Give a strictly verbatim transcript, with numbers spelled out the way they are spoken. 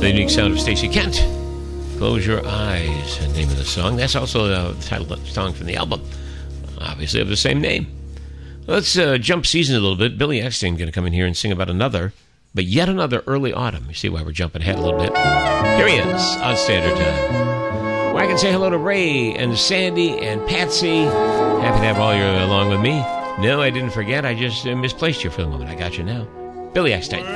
The unique sound of Stacey Kent. Close Your Eyes, the name of the song. That's also the title of the song from the album, obviously of the same name. Let's uh, jump season a little bit. Billy Eckstine going to come in here and sing about another, but yet another early autumn. You see why we're jumping ahead a little bit. Here he is on Standard Time. Well, I can say hello to Ray and Sandy and Patsy. Happy to have all you along with me. No, I didn't forget. I just uh, misplaced you for the moment. I got you now. Billy Eckstine.